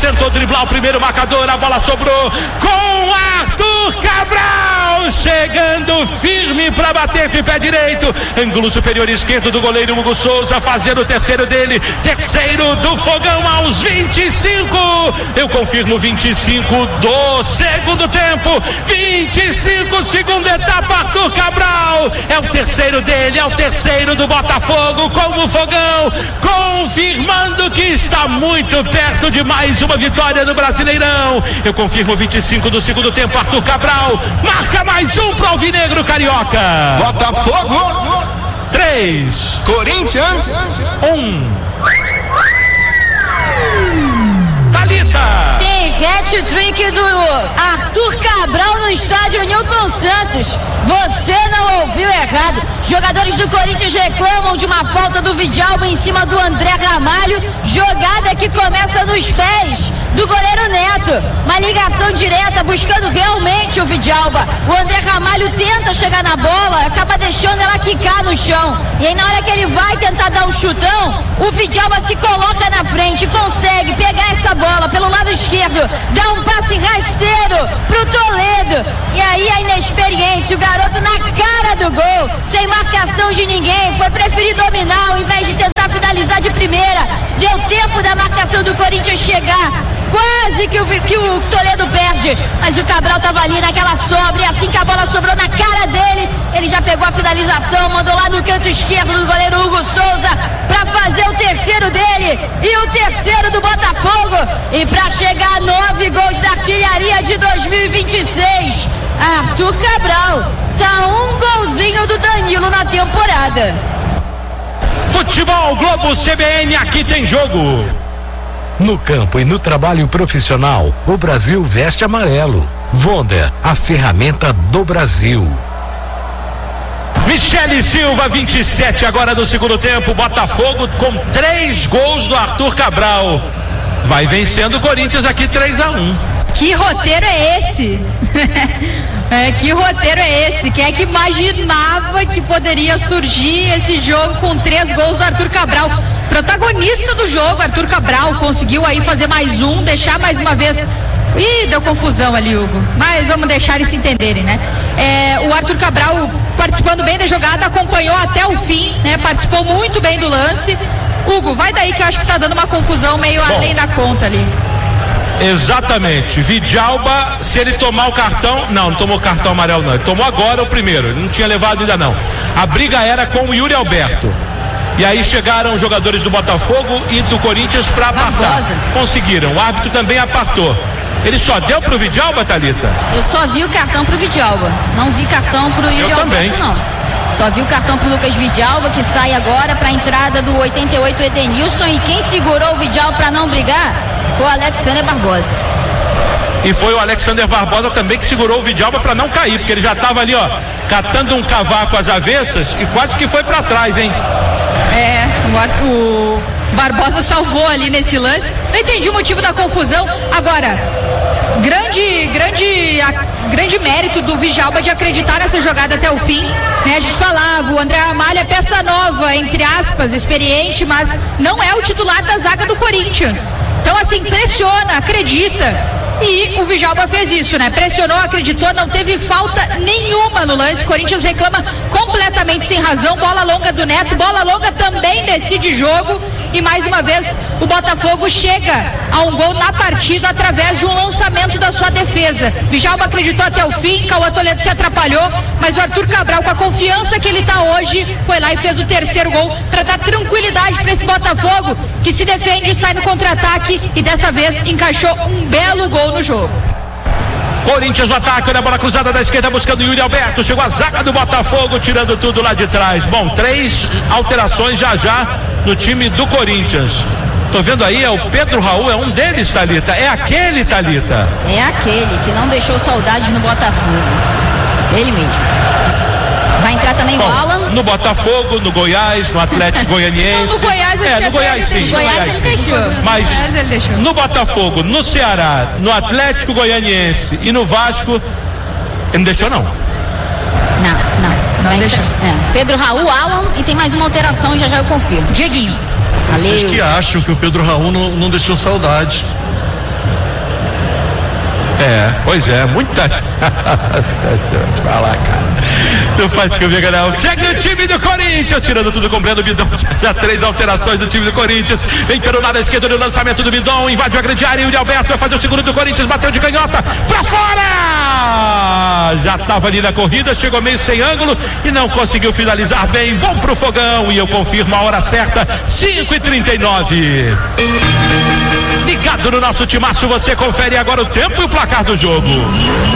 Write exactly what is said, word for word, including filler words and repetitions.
tentou driblar o primeiro marcador, a bola sobrou com Arthur Cabral, chegando firme para bater de pé direito, ângulo superior esquerdo do goleiro Hugo Souza, fazendo o terceiro dele, terceiro do Fogão aos vinte e cinco. Eu confirmo vinte e cinco do segundo tempo, vinte e cinco, segunda etapa, Arthur Cabral, é o terceiro dele, é o terceiro do Botafogo com o Fogão, confirmando que está muito perto de mais uma vitória no Brasileirão. Eu confirmo vinte e cinco do segundo tempo, Arthur Cabral marca mais um pro Alvinegro Carioca. Botafogo três, Corinthians um. Thalita. Tem hat-trick do Arthur Cabral no estádio Newton Santos. Você não ouviu errado. Jogadores do Corinthians reclamam de uma falta do Vidalba em cima do André Ramalho. Jogada que começa nos pés do goleiro Neto. Uma ligação direta buscando realmente o Vidalba. O André Ramalho tenta chegar na bola, acaba deixando ela quicar no chão. E aí na hora que ele vai tentar dar um chutão, o Vidalba se coloca na frente, consegue pegar essa bola pelo lado esquerdo, dá um passe rasteiro pro Toledo. E aí a inexperiência, o garoto na cara do gol, sem marcação de ninguém, foi preferir dominar ao invés de tentar finalizar de primeira. Deu tempo da marcação do Corinthians chegar, quase que o, que o Toledo perde, mas o Cabral estava ali naquela sobra, e assim que a bola sobrou na cara dele, ele já pegou a finalização, mandou lá no canto esquerdo do goleiro Hugo Souza para fazer o terceiro dele e o terceiro do Botafogo, e para chegar a nove gols da artilharia de dois mil e vinte e seis, Arthur Cabral tá um golzinho do Danilo na temporada. Futebol Globo C B N, aqui tem jogo. No campo e no trabalho profissional, o Brasil veste amarelo. Wonder, a ferramenta do Brasil. Michele Silva, vinte e sete agora no segundo tempo. Botafogo com três gols do Arthur Cabral. Vai vencendo o Corinthians aqui três a um. Que roteiro é esse? É, que roteiro é esse? Quem é que imaginava que poderia surgir esse jogo com três gols do Arthur Cabral? Protagonista do jogo, Arthur Cabral, conseguiu aí fazer mais um, deixar mais uma vez. Ih, deu confusão ali, Hugo, mas vamos deixar eles se entenderem, né? É, o Arthur Cabral participando bem da jogada, acompanhou até o fim, né? Participou muito bem do lance. Hugo, vai daí que eu acho que tá dando uma confusão meio Bom, além da conta ali. Exatamente, Vidalba, se ele tomar o cartão, não, não tomou cartão amarelo não, ele tomou agora o primeiro, ele não tinha levado ainda não. A briga era com o Yuri Alberto. E aí chegaram os jogadores do Botafogo e do Corinthians para apartar. Conseguiram, o árbitro também apartou. Ele só deu pro Vidalba, Thalita? Eu só vi o cartão pro Vidalba, não vi cartão pro Yuri Eu Alberto também. não. Só vi o cartão pro Lucas Vidalba, que sai agora para a entrada do oitenta e oito Edenilson, e quem segurou o Vidalba para não brigar foi o Alexander Barbosa. E foi o Alexander Barbosa também que segurou o Vidalba para não cair, porque ele já estava ali, ó, catando um cavaco às avessas e quase que foi para trás, hein? É, o, o Barbosa salvou ali nesse lance. Não entendi o motivo da confusão. Agora, grande, grande, a, grande mérito do Vidalba de acreditar nessa jogada até o fim, né? A gente falava, o André Ramalho é peça nova, entre aspas, experiente, mas não é o titular da zaga do Corinthians. Então, assim, pressiona, acredita. E o Vidalba fez isso, né? Pressionou, acreditou, não teve falta nenhuma no lance. O Corinthians reclama completamente sem razão. Bola longa do Neto, bola longa também decide jogo. E mais uma vez o Botafogo chega a um gol na partida através de um lançamento da sua defesa. Vidalba acreditou até o fim, Cauã Toledo se atrapalhou, mas o Arthur Cabral, com a confiança que ele está hoje, foi lá e fez o terceiro gol para dar tranquilidade para esse Botafogo, que se defende, sai no contra-ataque e dessa vez encaixou um belo gol no jogo. Corinthians no ataque, olha a bola cruzada da esquerda buscando o Yuri Alberto, chegou a zaga do Botafogo tirando tudo lá de trás. Bom, três alterações já já no time do Corinthians. Tô vendo aí, é o Pedro Raul, é um deles, Thalita, é aquele, Thalita. É aquele que não deixou saudade no Botafogo, ele mesmo. Vai entrar também Bom, o Alan. No Botafogo, no Goiás, no Atlético Goianiense. Não, no Goiás, é, no Goiás sim. No Goiás ele deixou. Mas ele deixou. no Botafogo, no Ceará, no Atlético Goianiense e no Vasco, ele não deixou não. Não, não, não Vai deixou. entrar. É. Pedro Raul, Alan, e tem mais uma alteração, já já eu confirmo. Dieguinho. Vocês Valeu. que acham que o Pedro Raul não, não deixou saudade. É, pois é, muita. Vai lá, cara. Não faz comigo, não. Chega o time do Corinthians, tirando tudo, comprando o Bidon. Já três alterações do time do Corinthians. Vem pelo lado esquerdo no lançamento do Bidon. Invadiu a grande área. E o Alberto vai fazer o segundo do Corinthians. Bateu de canhota. Pra fora! Já estava ali na corrida. Chegou meio sem ângulo e não conseguiu finalizar bem. Bom pro Fogão. E eu confirmo a hora certa: cinco e trinta e nove. Ligado no nosso timaço, você confere agora o tempo e o placar do jogo.